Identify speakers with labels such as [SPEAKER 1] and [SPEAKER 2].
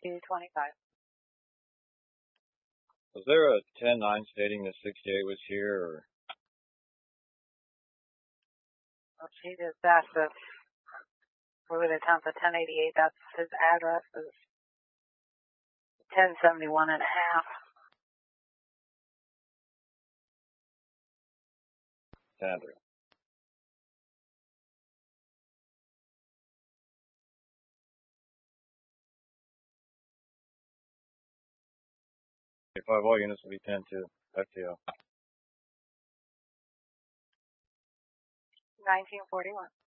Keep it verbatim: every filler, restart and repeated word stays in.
[SPEAKER 1] two twenty-five.
[SPEAKER 2] Was there a ten nine stating that sixty-eight was here, or?
[SPEAKER 1] Well, she just asked if we would attempt the ten eighty-eight. That's his address is ten seventy-one and a half.
[SPEAKER 2] Sandra. Five all units will be ten two. F T O.
[SPEAKER 1] nineteen forty-one.